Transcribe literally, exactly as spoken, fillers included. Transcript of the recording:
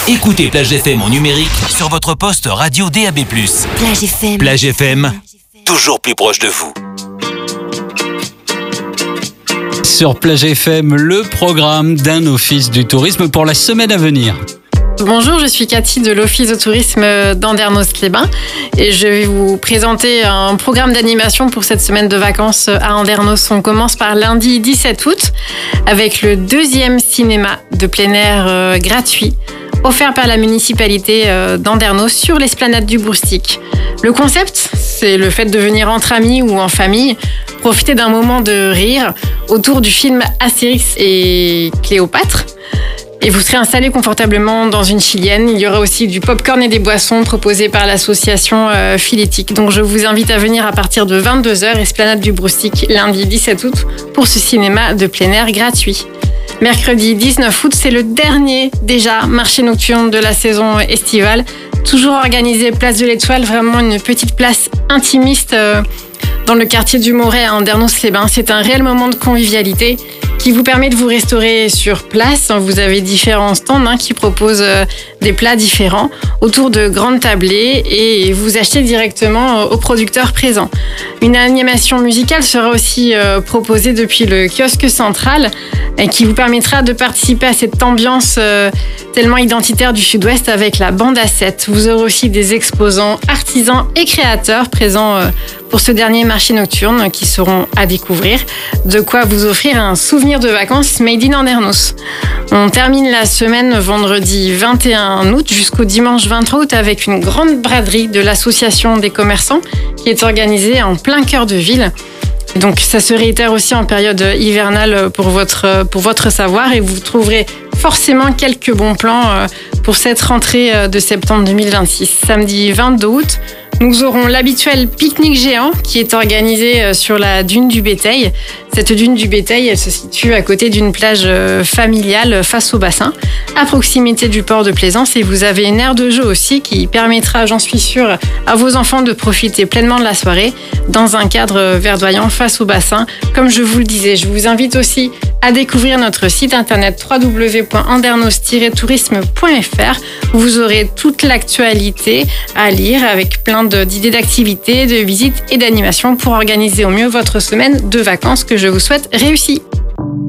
Écoutez Plage F M en numérique sur votre poste radio D A B plus. Plage F M. Plage F M, toujours plus proche de vous. Sur Plage F M, le programme d'un office du tourisme pour la semaine à venir. Bonjour, je suis Cathy de l'Office de tourisme d'Andernos-les-Bains et je vais vous présenter un programme d'animation pour cette semaine de vacances à Andernos. On commence par lundi dix-sept août avec le deuxième cinéma de plein air euh, gratuit offert par la municipalité euh, d'Andernos sur l'esplanade du Broustic. Le concept, c'est le fait de venir entre amis ou en famille, profiter d'un moment de rire autour du film Astérix et Cléopâtre. Et vous serez installé confortablement dans une chilienne. Il y aura aussi du popcorn et des boissons proposés par l'association euh, Philétique. Donc je vous invite à venir à partir de vingt-deux heures, esplanade du Broustic, lundi dix-sept août, pour ce cinéma de plein air gratuit. Mercredi dix-neuf août, c'est le dernier déjà marché nocturne de la saison estivale. Toujours organisé place de l'Étoile, vraiment une petite place intimiste euh, dans le quartier du Moret à Andernos-les-Bains. C'est un réel moment de convivialité qui vous permet de vous restaurer sur place. Vous avez différents stands hein, qui proposent euh, des plats différents autour de grandes tablées et vous achetez directement euh, aux producteurs présents. Une animation musicale sera aussi euh, proposée depuis le kiosque central et qui vous permettra de participer à cette ambiance euh, tellement identitaire du Sud-Ouest avec la bande à sept. Vous aurez aussi des exposants artisans et créateurs présents euh, pour ce dernier marché nocturne qui seront à découvrir. De quoi vous offrir un souvenir de vacances made in Andernos. On termine la semaine vendredi vingt et un août jusqu'au dimanche vingt-trois août avec une grande braderie de l'association des commerçants qui est organisée en plein cœur de ville. Donc ça se réitère aussi en période hivernale pour votre, pour votre savoir et vous trouverez forcément quelques bons plans pour cette rentrée de septembre deux mille vingt-six. Samedi vingt-deux août, nous aurons l'habituel pique-nique géant qui est organisé sur la dune du Béteil. Cette dune du Béteil, elle se situe à côté d'une plage familiale face au bassin, à proximité du port de Plaisance. Et vous avez une aire de jeu aussi qui permettra, j'en suis sûre, à vos enfants de profiter pleinement de la soirée dans un cadre verdoyant face au bassin. Comme je vous le disais, je vous invite aussi à découvrir notre site internet w w w point andernos tiret tourisme point f r. Vous aurez toute l'actualité à lire avec plein d'idées d'activités, de visites et d'animations pour organiser au mieux votre semaine de vacances que je vous souhaite réussie.